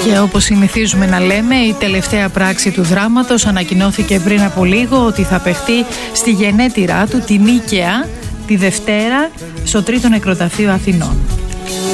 Και όπως συνηθίζουμε να λέμε, η τελευταία πράξη του δράματος ανακοινώθηκε πριν από λίγο ότι θα παιχτεί στη γενέτειρά του, τη Νίκαια, τη Δευτέρα, στο Τρίτο Νεκροταφείο Αθηνών.